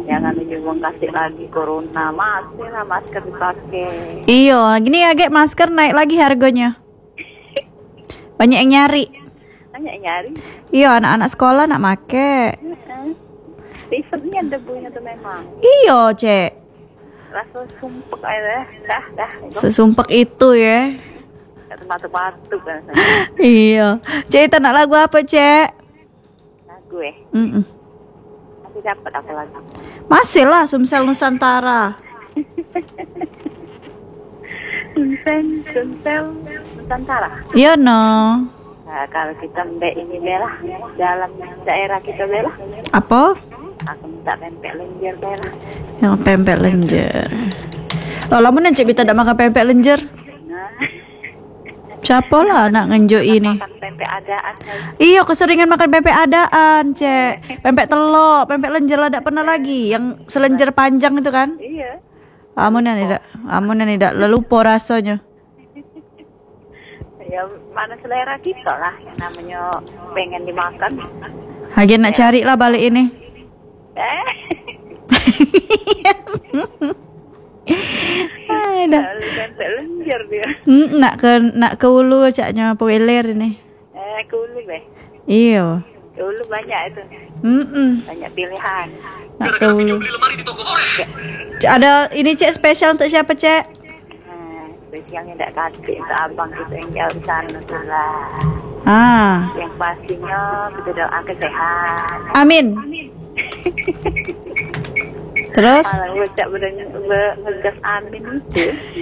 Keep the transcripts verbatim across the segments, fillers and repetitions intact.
Jangan juga kasih lagi corona, masih lah masker dipakai. Iya, gini ya Gek, masker naik lagi harganya. Banyak yang nyari. Banyak yang nyari. Iya, anak-anak sekolah nak make. Seasonnya debunya tuh memang. Iya, Cek. Rasa sumpek aja dah, dah. Sesumpek itu ya. Batuk-batuk kan. Iya. Cek, kita nak lagu apa, Cek? Lagu eh. Mm -mm. Masih dapat apa lagi? Masih lah, Sumsel Nusantara. Sumsel, Sumsel Nusantara. Iya no. Nah, kalau kita mbak ini belah dalam daerah kita belah. Apa? Aku minta pempek lenjer belah. Yang pempek lenjer. Oh, lama nih Cek, kita tak makan pempek lenjer. Nah. Siapa lah nak ngenjo ini? Makan pempek adaan. Iya, keseringan makan pempek adaan, Cek. Pempek telur, pempek lenjer lah tak pernah lagi. Yang selenjer panjang itu kan? Iya. Amunan tidak, amunan tidak. Lelupo rasanya. Ya mana selera kita lah yang namanya pengen dimakan. Lagi nak cari lah balik ini. Eh. Ay, dah. Pempek lenjer dia. Hmm, nak ke nak ke Ulu caknya peweler ini. Eh, ke Ulu deh. Iya. Ke Ulu banyak itu. Mm -mm. Banyak pilihan. Nak ke Ulu. Cek, ada ini Cek spesial untuk siapa, Cek? Nah, spesialnya tidak kasih untuk abang kita yang jauh di sana tuh lah. Ah. Yang pastinya kita doakan sehat. Amin. Terus? Kalau ucap ngegas amin itu.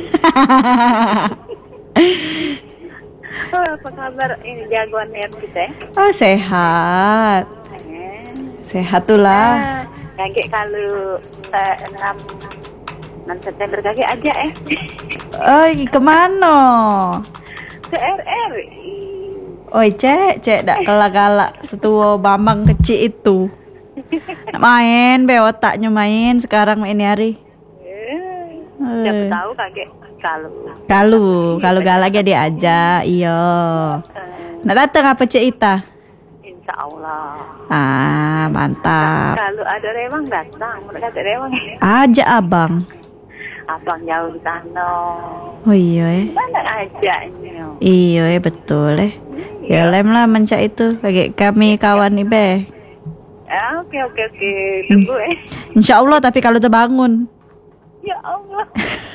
Oh, apa kabar ini jagoan yang kita? Oh, sehat. Eh. Sehat tuh lah. Nah, kakek kalau uh, enam enam September kakek aja eh. Oh, kemana? Ke R R. Oi, Cek, Cek dak galak-galak setua Bambang kecil itu. Nak main, be otaknya main sekarang main hari. Eh. Siapa tahu kakek kalau Kalau kalau galak ya diajak, iya. Nak datang apa Cek Ita? Insya Allah. Ah, mantap. Kalau ada rewang datang, mereka ada rewang. Ajak abang. Abang jauh di sana. Oh iya eh. Mana ajaknya? Iya eh betul eh. Ya lem lah mencak itu. Bagi kami kawan nih be. Ah, oke oke oke. Tunggu eh. Insya Allah tapi kalau terbangun. Ya Allah.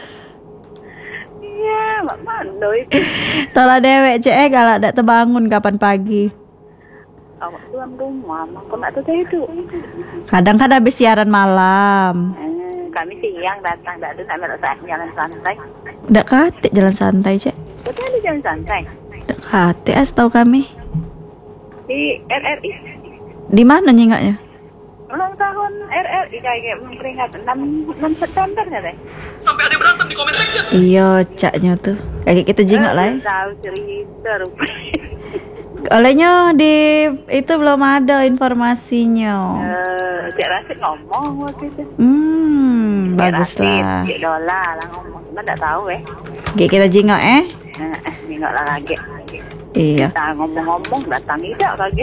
Iya, mak mando itu. Tolah dewek Cek eh kalau tak terbangun kapan pagi. Awak tuan rumah, aku nak tuh itu. Kadang kan habis siaran malam. Eh, kami siang datang, tak ada nak melok jalan santai. Dak kate jalan santai Cek. Betul ada jalan santai. Dak kate as tahu kami. Di R R I. Di mana nyingaknya? Ulang tahun R R I kayak memperingati enam September ya deh. Sampai ada yang berantem di comment section. Iya caknya tuh. Kayak kita jingak lah. Eh. Tahu cerita rupanya. Olehnya di itu belum ada informasinya. Eh, Cik Rasid ngomong waktu itu. Hmm, bagus lah. Cik Dola lah ngomong, cuma tak tahu eh. Kayak kita jingak eh? Eh, eh, nengok lah lagi. Iya. Kita ngomong-ngomong datang tidak lagi.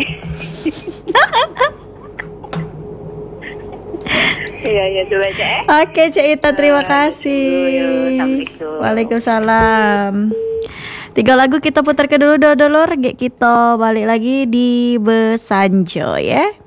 Iya iya coba Cik eh. Oke Cik Ita terima kasih. Assalamualaikum. Waalaikumsalam. Tiga lagu kita putar ke dulu dulu dulu. Kita balik lagi di Besanjo ya.